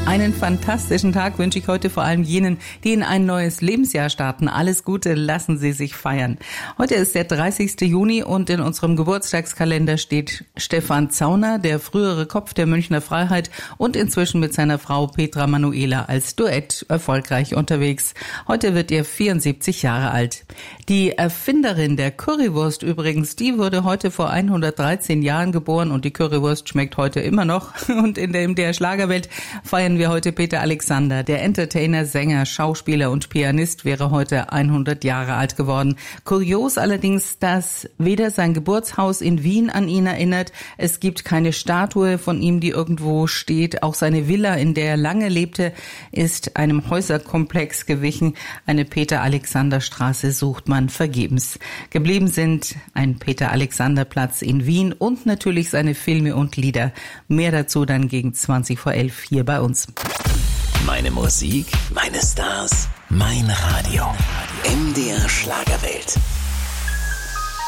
Einen fantastischen Tag wünsche ich heute vor allem jenen, die in ein neues Lebensjahr starten. Alles Gute, lassen Sie sich feiern. Heute ist der 30. Juni und in unserem Geburtstagskalender steht Stefan Zauner, der frühere Kopf der Münchner Freiheit und inzwischen mit seiner Frau Petra Manuela als Duett erfolgreich unterwegs. Heute wird er 74 Jahre alt. Die Erfinderin der Currywurst übrigens, die wurde heute vor 113 Jahren geboren und die Currywurst schmeckt heute immer noch. Und in der Schlagerwelt feiern wir heute Peter Alexander. Der Entertainer, Sänger, Schauspieler und Pianist wäre heute 100 Jahre alt geworden. Kurios allerdings, dass weder sein Geburtshaus in Wien an ihn erinnert, es gibt keine Statue von ihm, die irgendwo steht. Auch seine Villa, in der er lange lebte, ist einem Häuserkomplex gewichen. Eine Peter-Alexander-Straße sucht man vergebens. Geblieben sind ein Peter-Alexander-Platz in Wien und natürlich seine Filme und Lieder. Mehr dazu dann gegen 20 vor 11 hier bei uns. Meine Musik, meine Stars, mein Radio. MDR Schlagerwelt.